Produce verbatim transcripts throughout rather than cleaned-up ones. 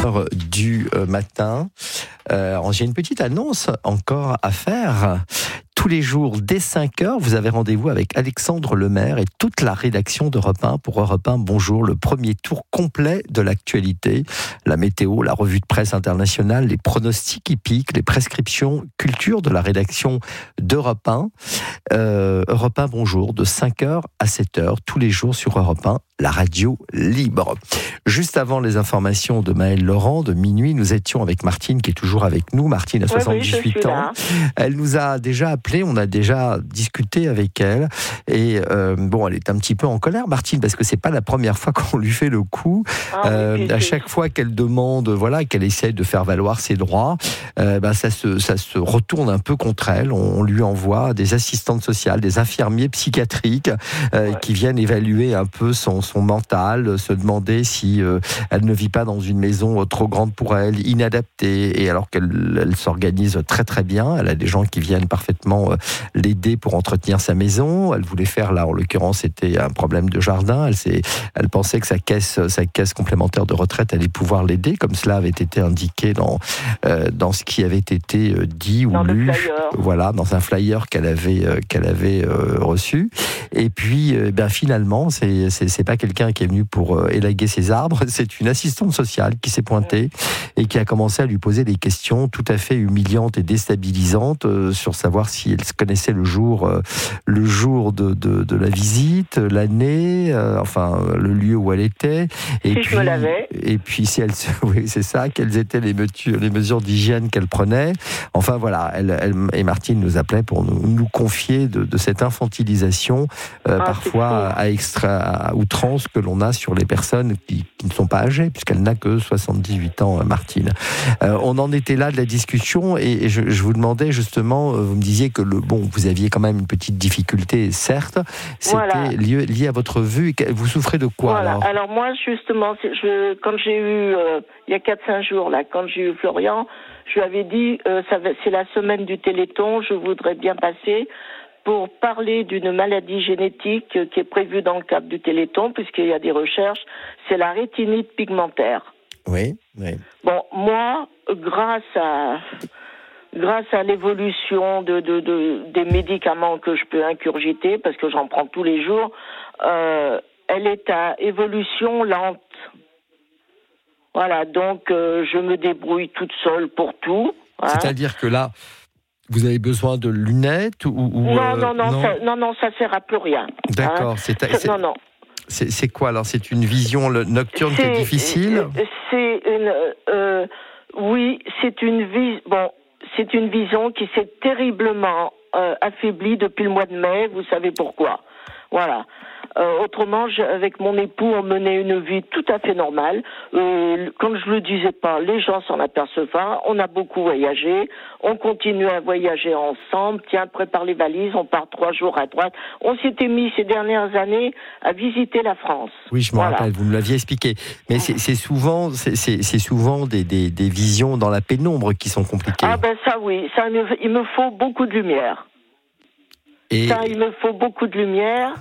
Du matin. Euh, j'ai une petite annonce encore à faire. Tous les jours, dès cinq heures, vous avez rendez-vous avec Alexandre Lemaire et toute la rédaction d'Europe un pour Europe un Bonjour, le premier tour complet de l'actualité. La météo, la revue de presse internationale, les pronostics hippiques, les prescriptions culture de la rédaction d'Europe un. Euh, Europe un Bonjour, de cinq heures à sept heures, tous les jours sur Europe un, la radio libre. Juste avant les informations de Maëlle Laurent, de minuit, nous étions avec Martine, qui est toujours avec nous. Martine a soixante-dix-huit oui, oui, ans. Elle nous a déjà appelé, on a déjà discuté avec elle. Et euh, bon, elle est un petit peu en colère, Martine, parce que c'est pas la première fois qu'on lui fait le coup. Ah, euh, oui, à chaque fois qu'elle demande, voilà, qu'elle essaie de faire valoir ses droits, euh, ben ça se, ça se retourne un peu contre elle. On, on lui envoie des assistantes sociales, des infirmiers psychiatriques euh, ouais. qui viennent évaluer un peu son, son mental, se demander si euh, elle ne vit pas dans une maison trop grande pour elle, inadaptée, et alors qu'elle elle s'organise très très bien, elle a des gens qui viennent parfaitement l'aider pour entretenir sa maison. Elle voulait faire, là en l'occurrence, c'était un problème de jardin. Elle, s'est, elle pensait que sa caisse, sa caisse complémentaire de retraite allait pouvoir l'aider, comme cela avait été indiqué dans, euh, dans ce qui avait été dit dans ou lu, voilà, dans un flyer qu'elle avait, euh, qu'elle avait euh, reçu. Et puis, euh, ben, finalement, c'est, c'est, c'est pas quelqu'un qui est venu pour euh, élaguer ses arbres, c'est une assistante sociale qui s'est pointée et qui a commencé à lui poser des questions tout à fait humiliantes et déstabilisantes euh, sur savoir si elle connaissait le jour, euh, le jour de, de, de la visite, l'année, euh, enfin le lieu où elle était. Et si puis, je me l'avais. Et puis si elle, oui, c'est ça, quelles étaient les mesures, les mesures d'hygiène qu'elle prenait. Enfin voilà, elle, elle et Martine nous appelait pour nous, nous confier de, de cette infantilisation, euh, ah, parfois à extra, à outrance que l'on a sur les personnes qui, qui ne sont pas âgées, puisqu'elle n'a que soixante-dix-huit ans, Martine. Euh, on en était là de la discussion et, et je, je vous demandais justement, vous me disiez que le, bon, vous aviez quand même une petite difficulté, certes, c'était voilà. lié, lié à votre vue. Vous souffrez de quoi voilà. alors, alors moi justement, je, quand j'ai eu, euh, il y a quatre cinq jours, là, quand j'ai eu Florian, je lui avais dit, euh, ça va, c'est la semaine du Téléthon, je voudrais bien passer pour parler d'une maladie génétique qui est prévue dans le cadre du Téléthon, puisqu'il y a des recherches, c'est la rétinite pigmentaire. Oui, oui. Bon, moi, grâce à grâce à l'évolution de, de, de des médicaments que je peux incurgiter, parce que j'en prends tous les jours, euh, elle est à évolution lente. Voilà, donc euh, je me débrouille toute seule pour tout. Hein. C'est-à-dire que là, vous avez besoin de lunettes ou, ou non, euh, non, non, non, ça, non, non, ça sert à plus rien. D'accord, hein. c'est, c'est, c'est non, non. C'est, c'est quoi alors? C'est une vision nocturne c'est, qui est difficile? C'est une, euh, oui, c'est une vision. Bon, c'est une vision qui s'est terriblement euh, affaiblie depuis le mois de mai. Vous savez pourquoi? Voilà. Euh, autrement, je, avec mon époux, on menait une vie tout à fait normale. Euh, comme je le disais pas, les gens s'en aperçoivent pas. On a beaucoup voyagé. On continue à voyager ensemble. Tiens, prépare les valises. On part trois jours à droite. On s'était mis ces dernières années à visiter la France. Oui, je me voilà. rappelle. Vous me l'aviez expliqué. Mais c'est, c'est souvent, c'est, c'est, c'est souvent des, des, des visions dans la pénombre qui sont compliquées. Ah ben ça, oui. Ça, il me faut beaucoup de lumière. Et... Ça, il me faut beaucoup de lumière.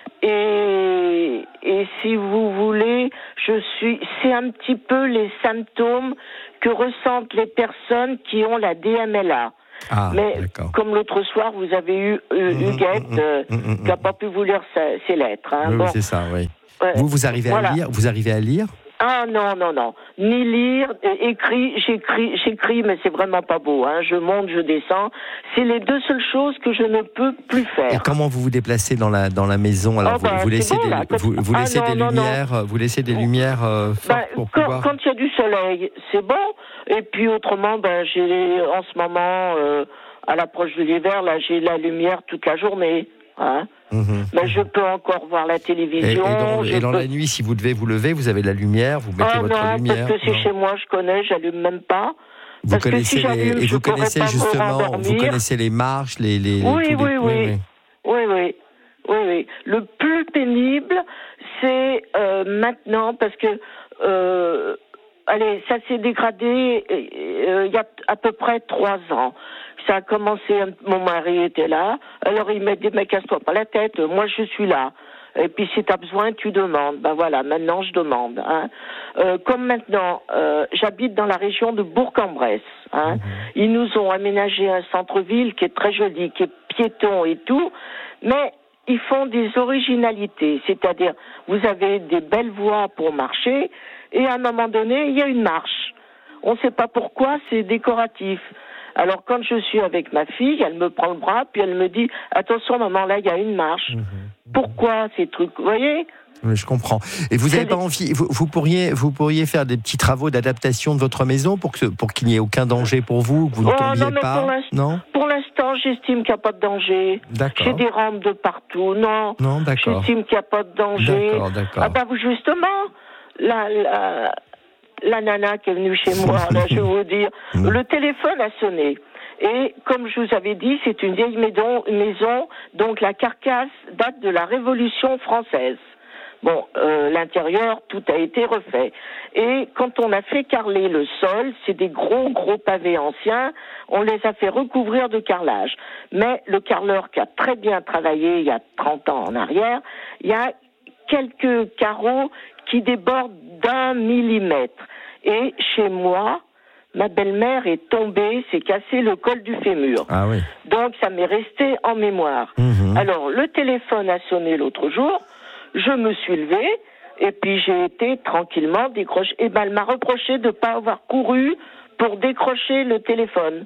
Et, et si vous voulez, je suis, c'est un petit peu les symptômes que ressentent les personnes qui ont la D M L A. Ah, mais d'accord. Comme l'autre soir, vous avez eu euh, mmh, Huguette mmh, euh, mmh, mmh, qui n'a pas pu vous lire sa, ses lettres. Hein. Oui, bon. oui, c'est ça, oui. Ouais, vous, vous arrivez voilà. à lire Vous arrivez à lire Ah non, non, non. Ni lire, écrit, j'écris, j'écris, mais c'est vraiment pas beau. Hein. Je monte, je descends. C'est les deux seules choses que je ne peux plus faire. Et comment vous vous déplacez dans la dans la maison? Alors oh, ben, vous, vous laissez bon, des là, vous, vous laissez ah, non, des non, lumières, non. vous laissez des lumières euh, fortes ben, pour quand, pouvoir. Quand il y a du soleil, c'est bon. Et puis autrement, ben j'ai en ce moment euh, à l'approche de l'hiver, là j'ai la lumière toute la journée. Hein. Mmh, mais mmh. je peux encore voir la télévision. Et, et dans, et dans peux... la nuit, si vous devez vous lever, vous avez la lumière, vous mettez ah, votre non, lumière. Parce que c'est chez moi, je connais, j'allume même pas. Vous parce connaissez que si les, et vous connaissez justement, vous dormir. connaissez les marches, les, les, oui, les oui, les... oui, oui, oui, oui, oui, oui. Le plus pénible, c'est euh, maintenant parce que, euh, allez, ça s'est dégradé euh, il y a à peu près trois ans. Ça a commencé, mon mari était là, alors il m'a dit, mais casse-toi pas la tête, moi je suis là. Et puis si tu as besoin, tu demandes. Ben voilà, maintenant je demande. Hein. Euh, comme maintenant, euh, j'habite dans la région de Bourg-en-Bresse. Hein. Mmh. Ils nous ont aménagé un centre-ville qui est très joli, qui est piéton et tout, mais ils font des originalités. C'est-à-dire, vous avez des belles voies pour marcher, et à un moment donné, il y a une marche. On ne sait pas pourquoi, c'est décoratif. Alors quand je suis avec ma fille, elle me prend le bras, puis elle me dit « Attention maman, là il y a une marche. Mmh. » Pourquoi ces trucs, vous voyez ? Oui, je comprends. Et vous n'avez pas envie, vous, vous, pourriez, vous pourriez faire des petits travaux d'adaptation de votre maison pour, que, pour qu'il n'y ait aucun danger pour vous, que vous ne oh, tombiez non, pas? Pour non Pour l'instant, j'estime qu'il n'y a pas de danger. D'accord. J'ai des rampes de partout. Non, non d'accord. J'estime qu'il n'y a pas de danger. D'accord, d'accord. Ah bah justement, la, la, la nana qui est venue chez moi, là, je vais vous dire, le téléphone a sonné. Et comme je vous avais dit, c'est une vieille maison, maison, donc la carcasse date de la Révolution française. Bon, euh, l'intérieur, tout a été refait. Et quand on a fait carreler le sol, c'est des gros, gros pavés anciens, on les a fait recouvrir de carrelage. Mais le carreleur qui a très bien travaillé il y a trente ans en arrière, il y a quelques carreaux qui débordent d'un millimètre. Et chez moi, ma belle-mère est tombée, s'est cassé le col du fémur. Ah oui. Donc ça m'est resté en mémoire. Mmh. Alors le téléphone a sonné l'autre jour, je me suis levée et puis j'ai été tranquillement décrochée. Et ben elle m'a reproché de ne pas avoir couru pour décrocher le téléphone.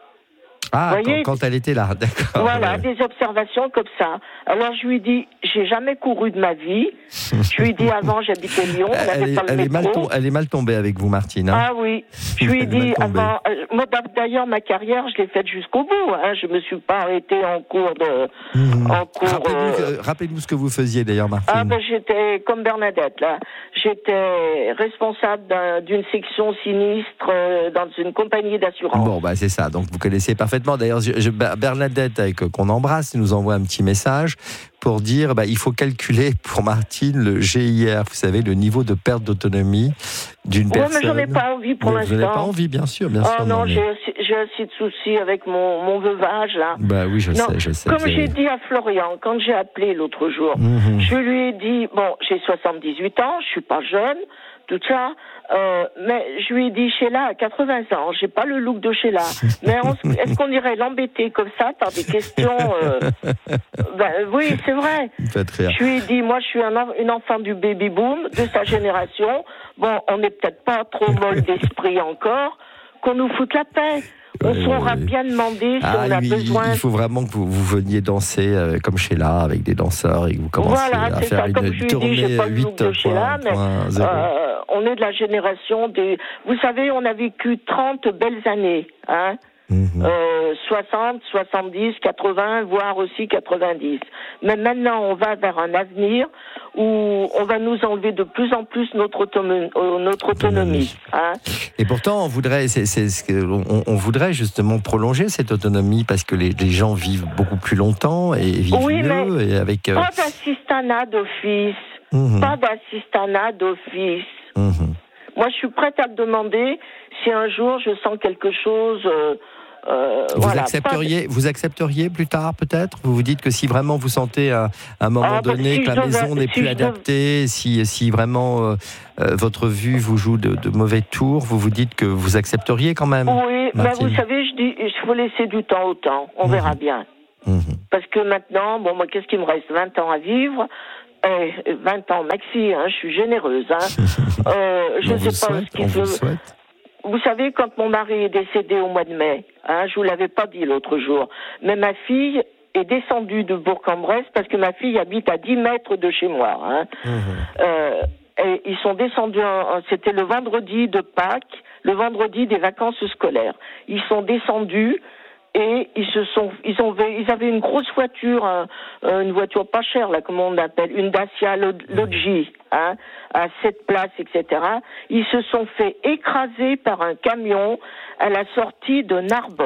Ah, quand, quand elle était là, d'accord. Voilà, ouais. des observations comme ça. Alors je lui dis, j'ai jamais couru de ma vie. Je lui dis, avant j'habitais Lyon, on n'avait pas le elle métro. Est mal tom- elle est mal tombée avec vous, Martine. Hein. Ah oui, je lui ai dit, avant, euh, moi d'ailleurs ma carrière, je l'ai faite jusqu'au bout. Hein. Je me suis pas arrêtée en cours de... Mmh. En cours, rappelez-nous, euh... rappelez-nous ce que vous faisiez d'ailleurs, Martine. Ah ben j'étais comme Bernadette, là. J'étais responsable d'un, d'une section sinistre euh, dans une compagnie d'assurance. Bon, bah c'est ça, donc vous connaissez parfaitement. D'ailleurs, je, je, Bernadette, avec, qu'on embrasse, nous envoie un petit message pour dire bah, il faut calculer pour Martine le G I R, vous savez, le niveau de perte d'autonomie d'une ouais, personne. Mais j'en ai pas envie pour mais l'instant. Vous n'avez pas envie, bien sûr, bien oh, sûr. Non, non mais... j'ai, j'ai assez de soucis avec mon, mon veuvage, là. Bah oui, je non, sais, je sais. Comme j'ai... j'ai dit à Florian, quand j'ai appelé l'autre jour, mmh. je lui ai dit, bon, j'ai soixante-dix-huit ans, je suis pas jeune, tout ça, euh, mais je lui ai dit, Sheila a quatre-vingts ans, j'ai pas le look de Sheila, mais on, est-ce qu'on irait l'embêter comme ça par des questions euh... ben, oui, c'est vrai. Je lui ai dit, moi je suis un, une enfant du baby-boom, de sa génération, bon, on n'est peut-être pas trop molle d'esprit encore, qu'on nous foute la paix. On oui, saura oui. bien demander si ah, on a oui, besoin... Il faut vraiment que vous, vous veniez danser euh, comme Sheila, avec des danseurs, et que vous commenciez voilà, à faire ça. une Comme je tournée dis, j'ai pas le look de Sheila, mais euh, on est de la génération des... Vous savez, on a vécu trente belles années, hein. Mmh. Euh, soixante, soixante-dix, quatre-vingts, voire aussi quatre-vingt-dix. Mais maintenant, on va vers un avenir où on va nous enlever de plus en plus notre autonomie. Notre autonomie hein. Et pourtant, on voudrait, c'est, c'est, c'est, on, on voudrait justement prolonger cette autonomie parce que les, les gens vivent beaucoup plus longtemps et vivent oui, mieux. Mais et avec, euh... pas d'assistanat d'office. Mmh. Pas d'assistanat d'office. Mmh. Moi, je suis prête à me demander si un jour je sens quelque chose... Euh, Euh, vous, voilà, accepteriez, vous accepteriez plus tard peut-être? Vous vous dites que si vraiment vous sentez à, à un moment ah, bah, donné si que la devais, maison n'est si plus adaptée, devais... si, si vraiment euh, euh, votre vue vous joue de, de mauvais tours, vous vous dites que vous accepteriez quand même? Oui, mais vous savez, je dis, il faut laisser du temps au temps, on mmh. verra bien. Mmh. Parce que maintenant, bon, moi, qu'est-ce qu'il me reste? vingt ans à vivre. Eh, vingt ans maxi, hein, je suis généreuse. Hein. euh, je ne sais pas souhaite, ce qu'il veut. Vous savez, quand mon mari est décédé au mois de mai, hein, je vous l'avais pas dit l'autre jour, mais ma fille est descendue de Bourg-en-Bresse parce que ma fille habite à dix mètres de chez moi. Hein. Mmh. Euh, et ils sont descendus, en, c'était le vendredi de Pâques, le vendredi des vacances scolaires. Ils sont descendus et ils se sont, ils ont, ils avaient une grosse voiture, hein, une voiture pas chère là, comment on l'appelle, une Dacia Logi, hein, à sept places, et cetera. Ils se sont fait écraser par un camion à la sortie de Narbonne.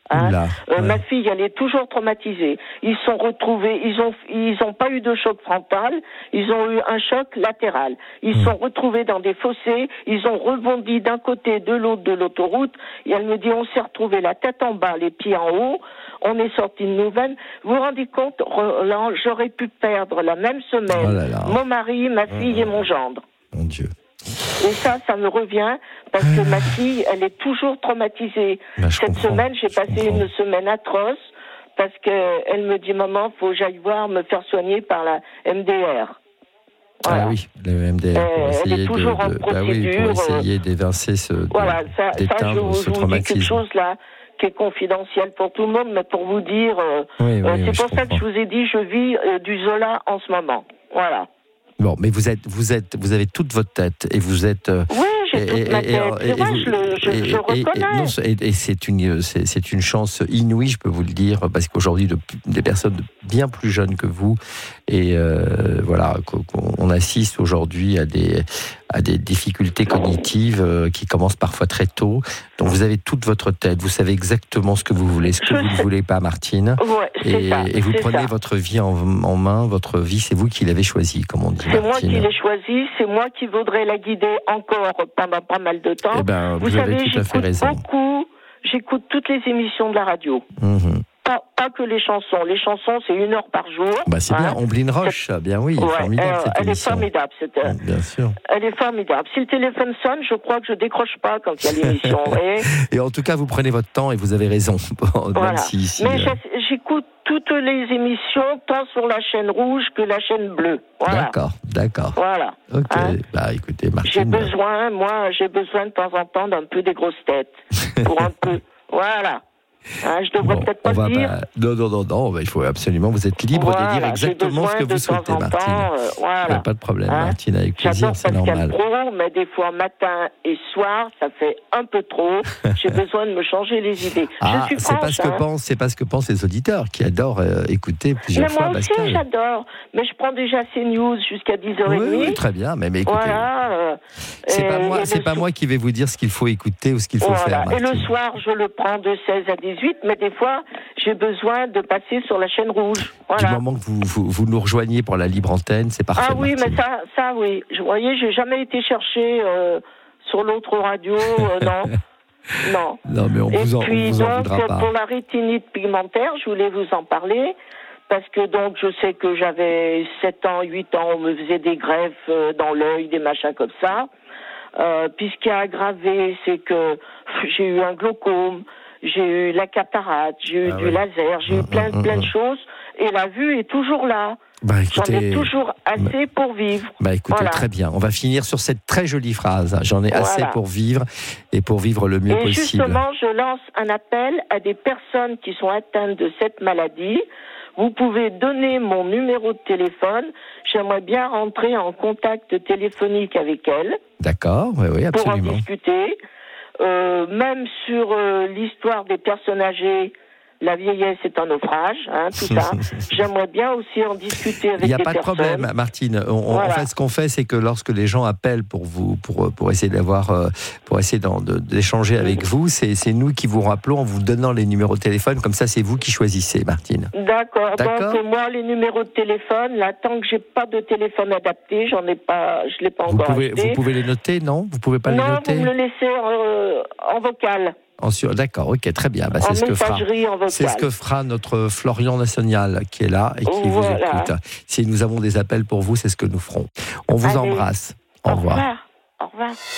Hein. Oula, euh, ouais. Ma fille, elle est toujours traumatisée. Ils sont retrouvés, ils ont, ils ont pas eu de choc frontal, ils ont eu un choc latéral. Ils mmh. sont retrouvés dans des fossés, ils ont rebondi d'un côté, de l'autre de l'autoroute. Et elle me dit, on s'est retrouvés la tête en bas, les pieds en haut. On est sorti de nouvelles. Vous vous rendez compte, Roland, j'aurais pu perdre la même semaine oh là là. mon mari, ma fille oh. et mon gendre. Mon Dieu. Et ça, ça me revient parce que ma fille, elle est toujours traumatisée. Ben, Cette comprends, semaine, j'ai passé comprends. une semaine atroce parce que elle me dit, maman, faut que j'aille voir me faire soigner par la M D R. Voilà. Ah oui, le M D R. Euh, elle est toujours de, de, en procédure. Bah oui, pour essayer d'évincer ce. De, voilà, ça, ça je, ce je vous dis quelque chose là qui est confidentiel pour tout le monde, mais pour vous dire, euh, oui, oui, euh, c'est oui, pour je ça comprends. que je vous ai dit, je vis euh, du Zola en ce moment. Voilà. Bon, mais vous êtes, vous êtes, vous avez toute votre tête et vous êtes. Euh, oui, j'ai toute et, ma tête. Et, et, c'est vrai, vous, je, le, je, et, je reconnais. Non, et, et c'est une, c'est, c'est une chance inouïe, je peux vous le dire, parce qu'aujourd'hui, de, des personnes bien plus jeunes que vous, et euh, voilà, on assiste aujourd'hui à des, à des difficultés cognitives euh, qui commencent parfois très tôt. Donc, vous avez toute votre tête, vous savez exactement ce que vous voulez, ce que je vous sais. ne voulez pas, Martine. Ouais, c'est et, ça, et vous c'est prenez ça. votre vie en, en main, votre vie, c'est vous qui l'avez choisie, comme on dit. C'est Martine. moi qui l'ai choisie, c'est moi qui voudrais la guider encore pendant pas mal de temps. Eh ben, vous, vous avez savez, tout à fait raison. Beaucoup, j'écoute toutes les émissions de la radio. Mmh. Pas, pas que les chansons. Les chansons, c'est une heure par jour. Bah c'est hein. bien, Omblin Roche, c'est... bien oui, ouais, formidable euh, cette elle émission. est formidable, cette... Mmh, bien sûr. Elle est formidable. Si le téléphone sonne, je crois que je décroche pas quand il y a l'émission. et... et en tout cas, vous prenez votre temps et vous avez raison. Voilà. Même si, si, Mais euh... j'écoute toutes les émissions, tant sur la chaîne rouge que la chaîne bleue. Voilà. D'accord, d'accord. Voilà. Ok, hein? bah écoutez, Martine... J'ai besoin, moi, j'ai besoin de temps en temps d'un peu des grosses têtes. Pour un peu... Voilà. Hein, je devrais bon, peut-être pas le dire. Pas... Non, non, non, non, bah, il faut absolument, vous êtes libre voilà, de dire exactement ce que vous souhaitez, temps, Martine. Euh, voilà. Pas de problème, hein? Martine, avec plaisir, c'est normal. Pro, mais des fois matin et soir, ça fait un peu trop. J'ai besoin de me changer les idées. Ah, je suis c'est franche, pas ce que hein. pensent, c'est pas ce que pensent les auditeurs qui adorent euh, écouter plusieurs mais fois moi aussi, Pascal. j'adore. Mais je prends déjà ces news jusqu'à dix heures trente. Oui, oui, très bien, mais, mais écoutez. Voilà. Euh, c'est pas moi, c'est pas so... moi qui vais vous dire ce qu'il faut écouter ou ce qu'il faut voilà. faire. Martine. Et le soir, je le prends de seize à dix-huit, mais des fois, j'ai besoin de passer sur la chaîne rouge. Voilà. Du moment que vous, vous, vous nous rejoignez pour la libre antenne, c'est parfait. Ah oui, Martine. mais ça, ça oui. Vous voyez, j'ai jamais été chercher euh, sur l'autre radio, euh, non. Non. Non, mais on Et vous en, puis, on vous en donc, voudra pas. pour la rétinite pigmentaire, je voulais vous en parler. Parce que donc, je sais que j'avais sept ans, huit ans, on me faisait des greffes euh, dans l'œil, des machins comme ça. Euh, puis ce qui a aggravé, c'est que j'ai eu un glaucome, j'ai eu la cataracte, j'ai eu ah du ouais. laser, j'ai mmh, eu plein, mmh, plein mmh. de choses. Et la vue est toujours là. Bah, écoutez, j'en ai toujours assez pour vivre. Bah écoutez, voilà. Très bien. On va finir sur cette très jolie phrase. J'en ai voilà. assez pour vivre et pour vivre le mieux et possible. Et justement, je lance un appel à des personnes qui sont atteintes de cette maladie. Vous pouvez donner mon numéro de téléphone. J'aimerais bien rentrer en contact téléphonique avec elles. D'accord, oui, oui, absolument. Pour en discuter. Euh, même sur euh, l'histoire des personnes âgées, la vieillesse est un naufrage, hein, tout ça. J'aimerais bien aussi en discuter avec des personnes. Il n'y a pas de problème, Martine. On, voilà. En fait, ce qu'on fait, c'est que lorsque les gens appellent pour vous, pour pour essayer d'avoir, pour essayer de, d'échanger avec oui. vous, c'est c'est nous qui vous rappelons en vous donnant les numéros de téléphone. Comme ça, c'est vous qui choisissez, Martine. D'accord. Donc moi, les numéros de téléphone, là, tant que j'ai pas de téléphone adapté, j'en ai pas, je l'ai pas vous encore pouvez, acheté. Vous pouvez les noter, non? Vous pouvez pas non, les noter? Non, vous me le laissez en, en vocal. En sur... D'accord, ok, très bien. Bah, c'est ce que fera. C'est ce que fera notre Florian National qui est là et qui voilà. vous écoute. Si nous avons des appels pour vous, c'est ce que nous ferons. On vous Allez. embrasse. Au, Au revoir. revoir. Au revoir.